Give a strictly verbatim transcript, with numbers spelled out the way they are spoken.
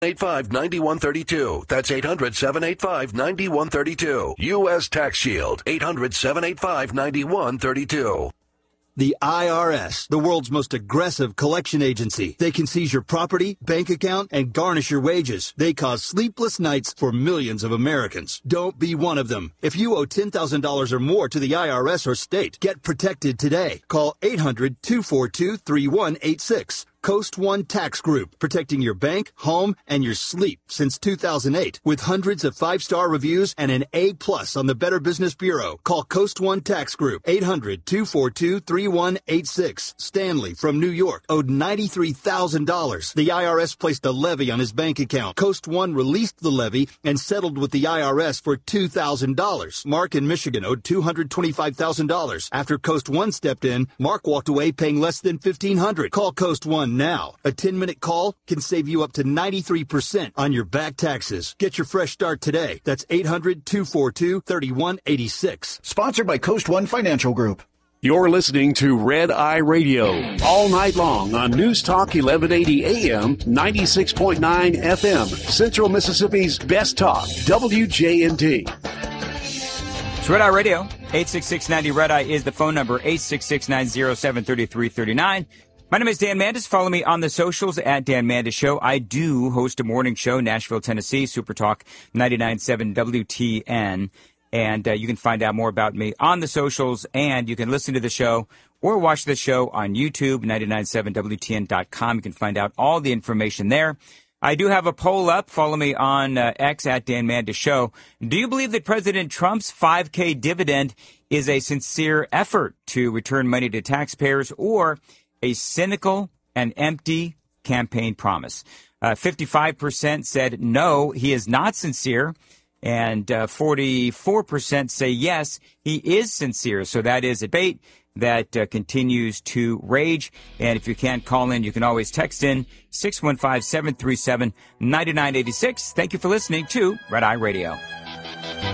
eight five, nine one three two. That's eight hundred, seven eight five, nine one three two. U S Tax Shield. eight hundred, seven eight five, nine one three two. The I R S, the world's most aggressive collection agency. They can seize your property, bank account, and garnish your wages. They cause sleepless nights for millions of Americans. Don't be one of them. If you owe ten thousand dollars or more to the I R S or state, get protected today. Call eight hundred, two four two, three one eight six. Coast One Tax Group, protecting your bank, home, and your sleep since two thousand eight. With hundreds of five-star reviews and an A plus on the Better Business Bureau. Call Coast One Tax Group, eight hundred, two four two, three one eight six. Stanley from New York owed ninety-three thousand dollars. The I R S placed a levy on his bank account. Coast One released the levy and settled with the I R S for two thousand dollars. Mark in Michigan owed two hundred twenty-five thousand dollars. After Coast One stepped in, Mark walked away paying less than fifteen hundred dollars. Call Coast One now. A ten-minute call can save you up to ninety-three percent on your back taxes. Get your fresh start today. That's eight hundred, two four two, three one eight six. Sponsored by Coast One Financial Group. You're listening to Red Eye Radio all night long on News Talk eleven eighty A M, ninety-six point nine F M, Central Mississippi's best talk, W J N T. It's Red Eye Radio. eight six six, ninety, Red Eye is the phone number, eight six six, nine zero seven, three three three nine. My name is Dan Mandis. Follow me on the socials at Dan Mandis Show. I do host a morning show, Nashville, Tennessee, Super Talk ninety-nine point seven W T N. And uh, you can find out more about me on the socials, and you can listen to the show or watch the show on YouTube, ninety-nine point seven W T N dot com. You can find out all the information there. I do have a poll up. Follow me on uh, X at Dan Mandis Show. Do you believe that President Trump's five K dividend is a sincere effort to return money to taxpayers or a cynical and empty campaign promise? Uh, fifty-five percent said no, he is not sincere. And uh, forty-four percent say yes, he is sincere. So that is a debate that uh, continues to rage. And if you can't call in, you can always text in six one five, seven three seven, nine nine eight six. Thank you for listening to Red Eye Radio.